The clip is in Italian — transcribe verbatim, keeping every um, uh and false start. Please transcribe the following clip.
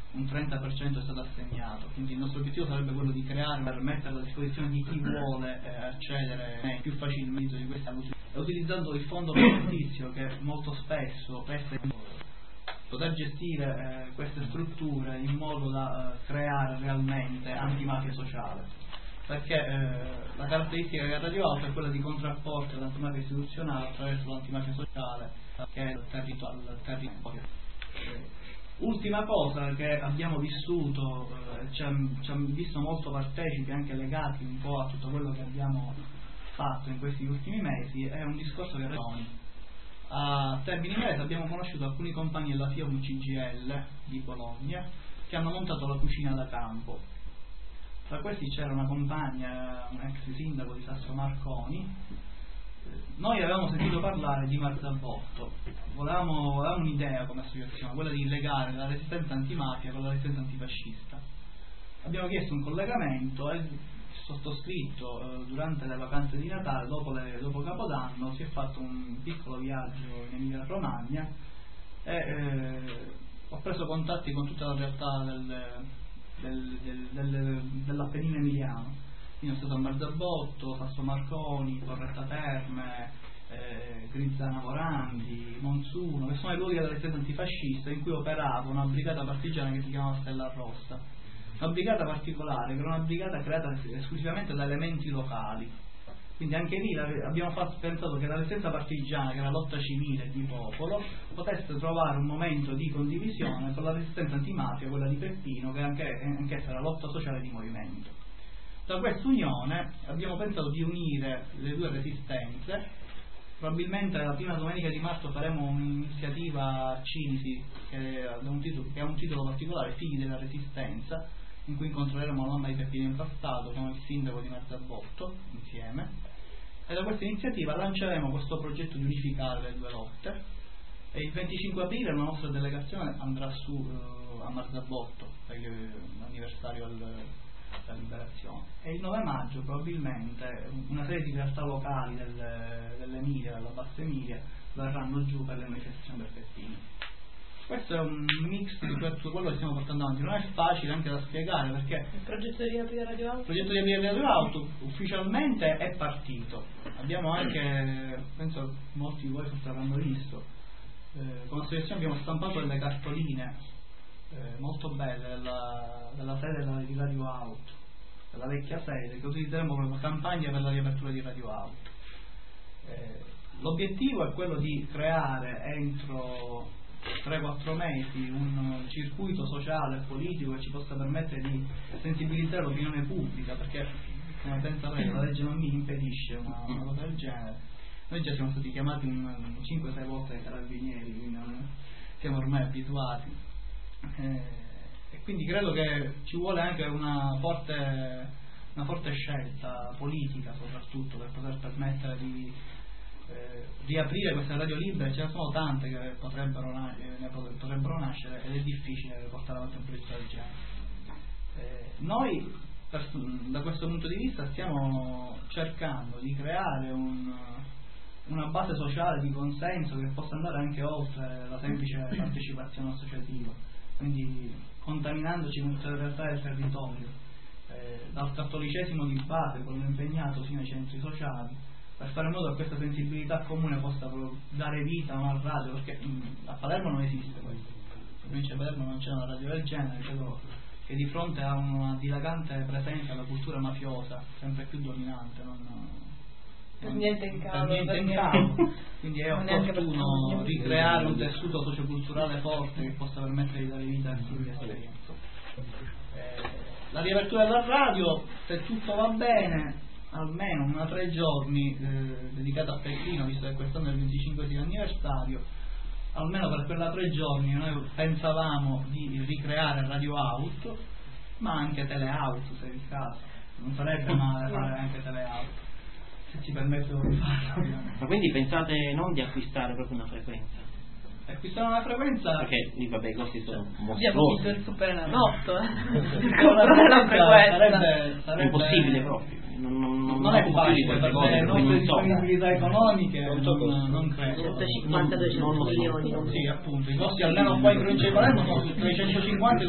un trenta per cento è stato assegnato, quindi il nostro obiettivo sarebbe quello di creare per mettere a disposizione di chi vuole eh, accedere eh, più facilmente di questa luce, e utilizzando il fondo creditizio che molto spesso presta poter gestire eh, queste strutture in modo da eh, creare realmente antimafia sociale, perché eh, la caratteristica che ha Radio Auto è quella di contrapporre l'antimafia istituzionale attraverso l'antimafia sociale che è il territorio. Eh, ultima cosa che abbiamo vissuto, eh, ci hanno visto molto partecipi, anche legati un po' a tutto quello che abbiamo fatto in questi ultimi mesi, è un discorso che ragioni. A Termini Imerese abbiamo conosciuto alcuni compagni della FIOM C G I L di Bologna che hanno montato la cucina da campo. Tra questi c'era una compagna, un ex sindaco di Sasso Marconi. Noi avevamo sentito parlare di Marzabotto, volevamo, volevamo un'idea come associazione, quella di legare la resistenza antimafia con la resistenza antifascista. Abbiamo chiesto un collegamento e il sottoscritto eh, durante le vacanze di Natale, dopo, le, dopo Capodanno, si è fatto un piccolo viaggio in Emilia Romagna e eh, ho preso contatti con tutta la realtà del, del, del, del, dell'Appennino emiliano. Quindi sono stato a Marzabotto, Sasso Marconi, Porretta Terme, eh, Grizzana Morandi, Monsuno, che sono i luoghi della resistenza antifascista in cui operava una brigata partigiana che si chiamava Stella Rossa. Una brigata particolare, che era una brigata creata esclusivamente da elementi locali. Quindi anche lì abbiamo fatto, pensato che la resistenza partigiana, che era la lotta civile di popolo, potesse trovare un momento di condivisione con la resistenza antimafia, quella di Peppino, che anche, anch'essa era lotta sociale di movimento. Da questa unione abbiamo pensato di unire le due resistenze. Probabilmente la prima domenica di marzo faremo un'iniziativa a Cinisi che ha un titolo, che ha un titolo particolare, Figli della Resistenza, in cui incontreremo la mamma di Peppino Impastato con il sindaco di Marzabotto insieme, e da questa iniziativa lanceremo questo progetto di unificare le due lotte, e il venticinque aprile la nostra delegazione andrà su uh, a Marzabotto per l'anniversario al la liberazione, e il nove maggio probabilmente una serie di realtà locali del, dell'Emilia, della Bassa Emilia, verranno giù per le manifestazioni del Peppino. Questo è un mix di tutto quello che stiamo portando avanti. Non è facile anche da spiegare, perché il progetto di aprire Radio Auto, il progetto di aprire Radio Auto ufficialmente è partito. Abbiamo anche, penso molti di voi forse avranno visto, eh, con l'associazione abbiamo stampato delle cartoline Eh, molto belle della, della sede di Radio Auto, della vecchia sede, che utilizzeremo come campagna per la riapertura di Radio Auto. Eh, l'obiettivo è quello di creare entro tre quattro mesi un circuito sociale e politico che ci possa permettere di sensibilizzare l'opinione pubblica, perché come pensa lei la legge non mi impedisce una, una cosa del genere. Noi già siamo stati chiamati cinque sei volte dai carabinieri, quindi non, siamo ormai abituati. Eh, e quindi credo che ci vuole anche una forte, una forte scelta politica, soprattutto per poter permettere di eh, riaprire queste radio libere. Ce ne sono tante che potrebbero, na- ne potrebbero nascere, ed è difficile portare avanti un progetto del genere. Eh, noi per, da questo punto di vista stiamo cercando di creare un, una base sociale di consenso che possa andare anche oltre la semplice partecipazione associativa, quindi contaminandoci con tutte le realtà del territorio, eh, dal cattolicesimo di base, quello impegnato fino ai centri sociali, per fare in modo che questa sensibilità comune possa dare vita a una radio, perché mh, a Palermo non esiste questo, in provincia di Palermo non c'è una radio del genere, credo che di fronte a una dilagante presenza della cultura mafiosa sempre più dominante non per niente in caso, per niente in caso. Quindi è opportuno ricreare un tessuto socioculturale forte che possa permettere di dare vita a queste esperienze. Eh, la riapertura della radio, se tutto va bene, almeno una tre giorni eh, dedicata a Peppino, visto che quest'anno è il venticinquesimo anniversario, almeno per quella tre giorni noi pensavamo di ricreare Radio Auto, ma anche Teleauto, se è il caso. Non sarebbe male fare anche Teleauto, se ci permettono di farlo. Ma quindi pensate non di acquistare proprio una frequenza? Acquistare una frequenza, perché lì vabbè i costi sono abbiamo mostruosi. il super enanotto eh? comprare la frequenza sarebbe, sarebbe è impossibile proprio, non, non, non, non è facile per le nostre disponibilità economiche, non, non credo. centocinquanta duecento milioni, sì, appunto, i costi almeno qua in provincia di Palermo sono su trecentocinquanta